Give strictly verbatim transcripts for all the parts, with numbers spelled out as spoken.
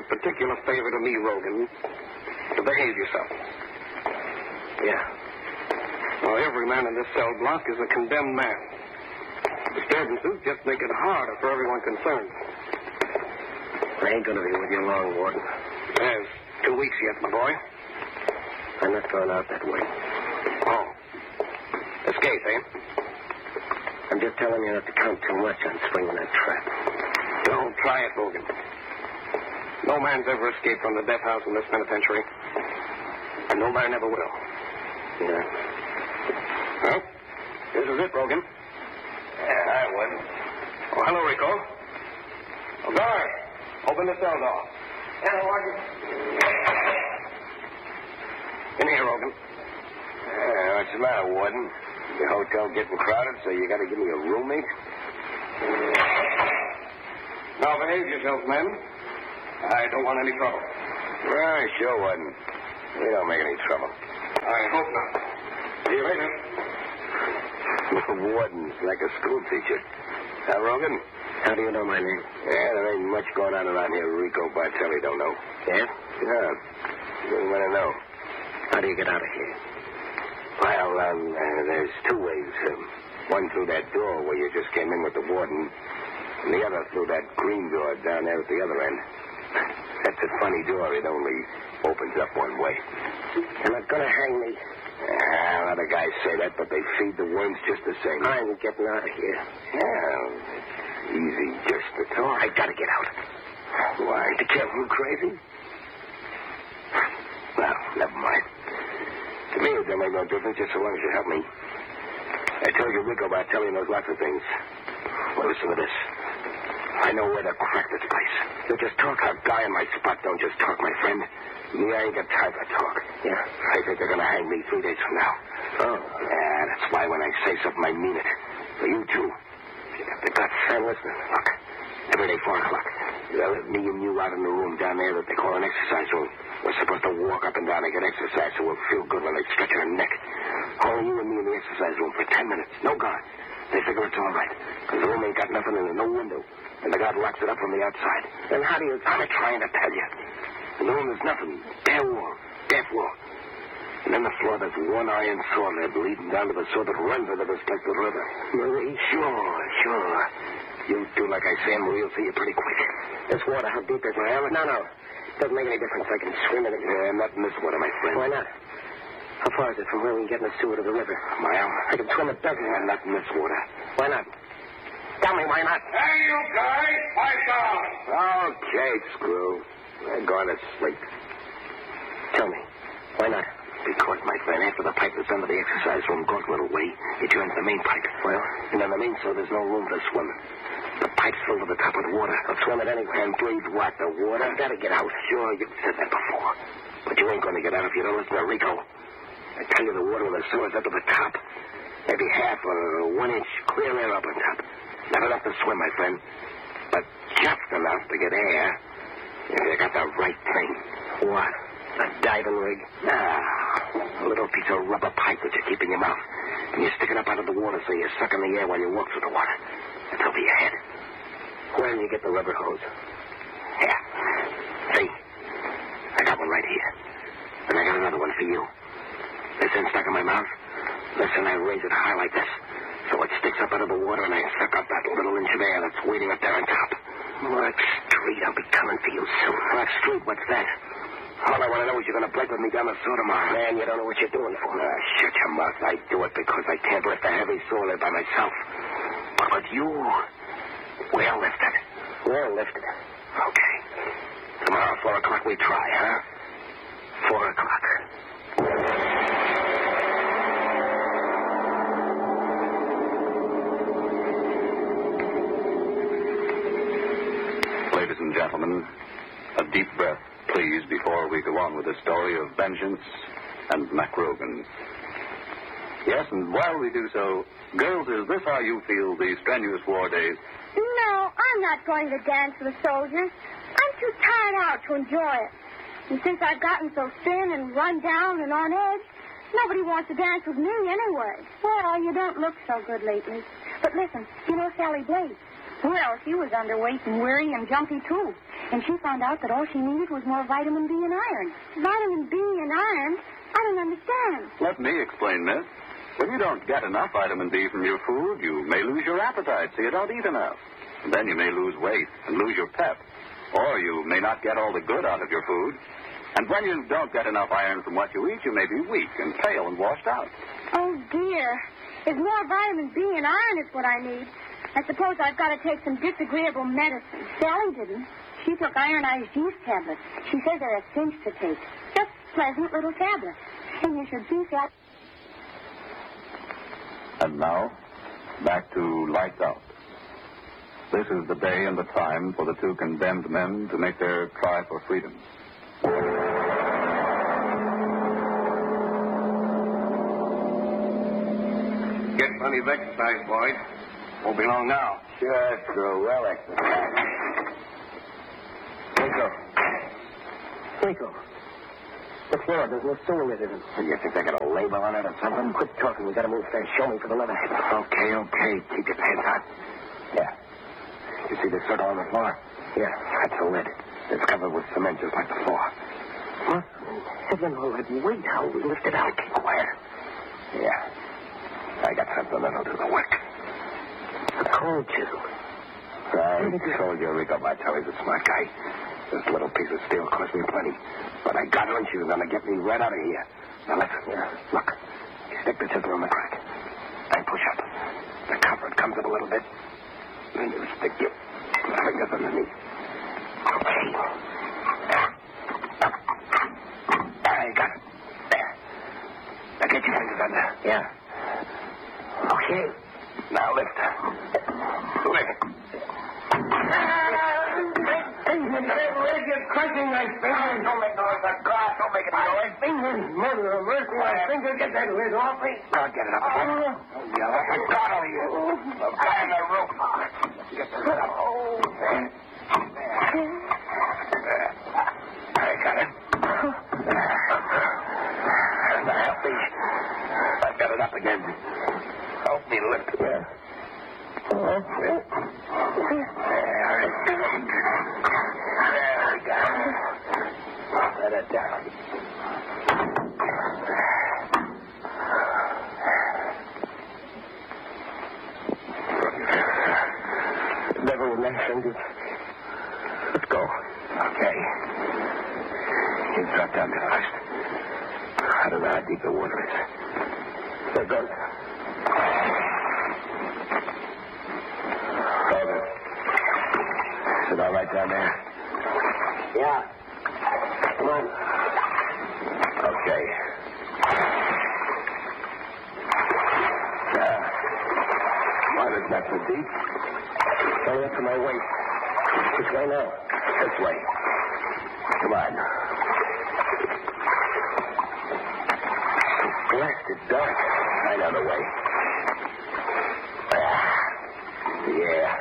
a particular favor to me, Rogan. To behave yourself. Yeah. Well, every man in this cell block is a condemned man. Disturbances just make it harder for everyone concerned. I ain't going to be with you long, Warden. There's two weeks yet, my boy. I'm not going out that way. Oh. Escape, eh? I'm just telling you not to count too much on swinging that trap. Don't try it, Logan. No man's ever escaped from the death house in this penitentiary. And no man ever will. Yeah. Well, this is it, Rogan. Yeah, I would. Oh, hello, Rico. Oh, guard, open the cell door. Hello, Warden. In here, Rogan. Yeah, what's the matter, Warden? The hotel getting crowded, so you got to give me a roommate? Now behave yourselves, men. I don't want any trouble. Right, sure, Warden. We don't make any trouble. I hope not. See you later. Warden's like a school teacher. Huh, Rogan? How do you know my name? Yeah, there ain't much going on around here Rico Bartelli don't know. Yeah? Yeah. You want to know. How do you get out of here? Well, um, uh, there's two ways. Um, one through that door where you just came in with the warden, and the other through that green door down there at the other end. That's a funny door. It only opens up one way. You're not going to hang me. Ah, a lot of guys say that, but they feed the worms just the same. I'm getting out of here. Yeah, it's easy just to talk. I got to get out. Why? To kill you crazy? Well, never mind. To me, it don't make no difference just so long as you help me. I told you Rico Bartelli knows lots of things. Well, listen to this. I know where to crack this place. You just talk. A guy in my spot don't just talk, my friend. Me, I ain't got time for talk. Yeah. I think they're going to hang me three days from now. Oh. Yeah, that's why when I say something, I mean it. For you, too. If you got the guts, I'm listening. Look, every day, four o'clock, they'll let me and you out in the room down there that they call an exercise room. We're supposed to walk up and down and get exercise so we'll feel good when they stretch our neck. Only you and me in the exercise room for ten minutes. No guard. They figure it's all right. Because the room ain't got nothing in it, no window. And the guard locks it up from the outside. Then how do you... I'm trying to tell you. In the room there's nothing. Bare wall. Death wall. And in the floor there's one iron saw lid leading down to the saw that runs into this place of the river. Marie? Sure, sure. You do like I say, and we'll see you pretty quick. This water, how deep is it? Well, No, no. Doesn't make any difference. I can swim in it. Yeah, not in this water, my friend. Why not? How far is it from where we can get in the sewer to the river? A mile. I can swim a dozen. Yeah, not in this water. Why not? Tell me why not. Hey, you guys, pipe down. Okay, screw. They're going to sleep. Tell me. Why not? Because, my friend, after the pipe that's under the exercise room goes a little way, it joins the main pipe. Well? And on the main so there's no room for swimming. The pipe's filled to the top of the water. I'll swim it anyway. And breathe what, the water? I've got to get out. Sure, you've said that before. But you ain't going to get out if you don't listen to Rico. I tell you, the water in the sewer's up to the top. Maybe half or one inch clear air up on top. Not enough to swim, my friend. But just enough to get air. If you got the right thing. What? A diving rig? Ah, a little piece of rubber pipe that you keep in your mouth. And you stick it up out of the water so you're sucking the air while you walk through the water. It's over your head. Where do you get the rubber hose? Yeah. See? I got one right here. And I got another one for you. This end stuck in my mouth. Listen, I raise it high like this. So it sticks up out of the water and I suck up that little inch of air that's waiting up there on top. Mark Street, I'll be coming for you soon. Mark Street, what's that? All I want to know is you're going to break with me down the sewer tomorrow. Man, you don't know what you're doing for me. Ah, shut your mouth. I do it because I can't lift a heavy sewer lid by myself. But with you, we'll lift it. We'll lift it. Okay. Tomorrow, four o'clock, we try, huh? Four o'clock. Ladies and gentlemen, a deep breath, please, before we go on with the story of Vengeance and MacRogan. Yes, and while we do so, girls, is this how you feel these strenuous war days? No, I'm not going to dance with the soldiers. I'm too tired out to enjoy it. And since I've gotten so thin and run down and on edge, nobody wants to dance with me anyway. Well, you don't look so good lately. But listen, you know Sally Blake? Well, she was underweight and weary and jumpy, too. And she found out that all she needed was more vitamin B and iron. Vitamin B and iron? I don't understand. Let me explain, miss. When you don't get enough vitamin B from your food, you may lose your appetite, so you don't eat enough. And then you may lose weight and lose your pep. Or you may not get all the good out of your food. And when you don't get enough iron from what you eat, you may be weak and pale and washed out. Oh, dear. If more vitamin B and iron is what I need, I suppose I've got to take some disagreeable medicine. Sally didn't. She took ironized yeast tablets. She says they're a cinch to take. Just pleasant little tablets. And you should see that. And now, back to Lights Out. This is the day and the time for the two condemned men to make their try for freedom. Get plenty of exercise, boys. Won't be long now. Sure, true. Well exercised. Rico. Rico. The floor, there's no stool in it. You think they got a label on it or something? Quit talking. We gotta move fast. Show me for the leather. Okay, okay. Keep your pants on. Yeah. You see the circle on the floor? Yeah. That's a lid. It's covered with cement just like the floor. What? Heaven, all that weight. How we lift it out? Keep quiet. Yeah. I got something that'll do the work. A cold chisel. I told you, Rico Bartelli's a smart guy. This little piece of steel cost me plenty. But I got her and she was going to get me right out of here. Now, listen. Yeah. Look. You stick the chisel in the crack. And push up. The cover, it comes up a little bit. Then you stick your fingers underneath. Okay. I got it. There. Now get your fingers under. Yeah. Okay. Now lift. Lift. You're crushing my fingers. Don't make noise. That glass. Don't make it noise. Fingers, mother of mercy, my fingers. Get that lid off me. I'll get it up again. Oh, yeah, like a god over you. The guy on the roof. Get the lid up. Oh, there. There. I got it. Now help me. I've got it up again. Help me lift it. There. There. There we go. Let it down. Never with my fingers. Let's go. Okay. You drop down there first. I don't know how deep the water is. They're good. Over. Is it all right down there? Yeah. Come on. Okay. Now, water's not so deep. Only up to my waist. Which way now? This way. Come on. Blasted dark. I know the way. Ah, yeah.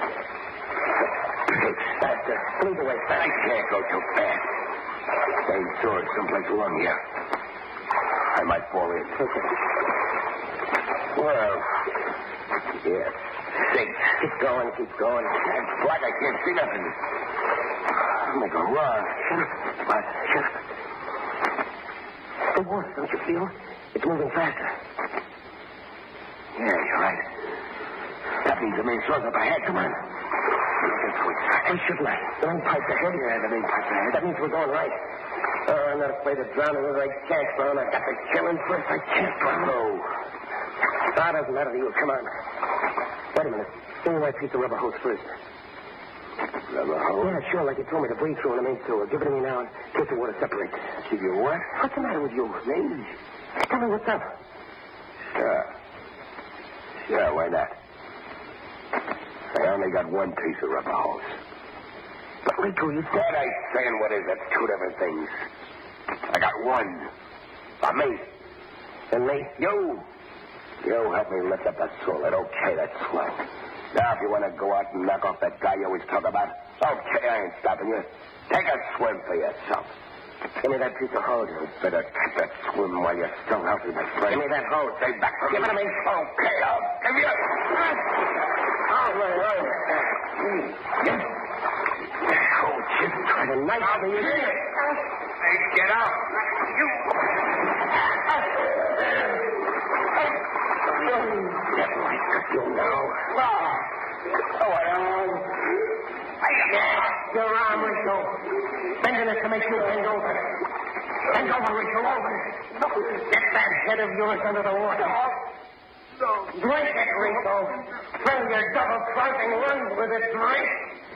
Faster. Lead the way. I can't go too fast. Same sword someplace along here. I might fall in. Okay. Well, yeah. Six. Keep going, keep going. It's black. I can't see nothing. I'll make a run. Shut up. What? Shut up. The water, don't you feel? It's moving faster. Yeah, you're right. That means the main source up ahead. Come on. Look at switch. Hey, shouldn't I? The main pipe's ahead. Yeah, the main pipe's ahead. That means we're going right. Oh, I'm not afraid of drowning with I can't, Brown. I've got to kill him first. I can't, Brown. No. Ah, doesn't matter to you. Come on. Wait a minute. Give me my piece of rubber hose first. Rubber hose? Yeah, sure, like you told me to breathe through in the main sewer. Give it to me now in case the water separates. Give you what? What's the matter with you? Me? Tell me what's up. Sure. Sure, why not? I only got one piece of rubber hose. But, Rico, you said... What I saying what is, that's two different things. I got one. For me. And me? You. You help me lift up that solid. Okay, that's swell. Now, if you want to go out and knock off that guy you always talk about, okay, I ain't stopping you. Take a swim for yourself. Give me that piece of hose. You better take that swim while you're still healthy, my friend. Give me that hose. Stay back from Give it to me. Okay, I'll give you... Oh, wait, wait. Oh, shit. have a knife for you. Hey, get out. You. Get right up you now. Go around. Your arm, Rachel. Bending it to make you bend over. Bend over, Rachel, over. Get that head of yours under the water. Drink it, Rachel. Fill your double-crossing lungs with it, drink.